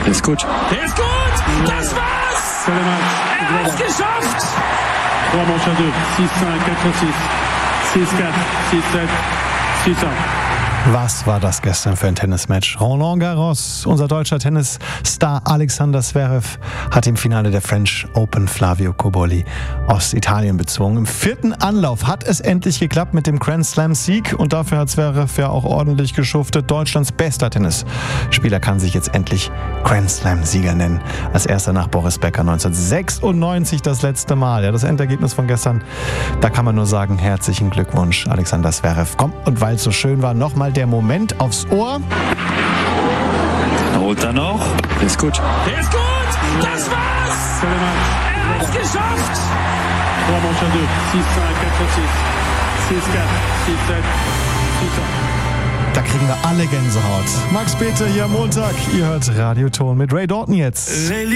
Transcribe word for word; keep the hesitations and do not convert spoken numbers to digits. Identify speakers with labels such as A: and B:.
A: ist gut.
B: Der ist gut! Das war's! Er hat's geschafft!
C: trois manches à deux, six cinq, quatre six, six quatre, six sept, six acht.
D: Was war das gestern für ein Tennismatch? Roland Garros, unser deutscher Tennisstar Alexander Zverev hat im Finale der French Open Flavio Cobolli aus Italien bezwungen. Im vierten Anlauf hat es endlich geklappt mit dem Grand Slam Sieg und dafür hat Zverev ja auch ordentlich geschuftet. Deutschlands bester Tennisspieler kann sich jetzt endlich Grand Slam Sieger nennen. Als erster nach Boris Becker neunzehnhundertsechsundneunzig das letzte Mal. Ja, das Endergebnis von gestern, da kann man nur sagen, herzlichen Glückwunsch Alexander Zverev. Komm, und weil es so schön war, nochmal der Moment aufs Ohr.
A: Holt er noch. Der ist gut.
B: Der ist gut! Das war's! Er hat's geschafft!
C: trois manches à deux, six cinq, quatre six, six quatre, six sept, six acht.
D: Da kriegen wir alle Gänsehaut. Max Pethe hier am Montag. Ihr hört Radioton mit Ray Dalton jetzt.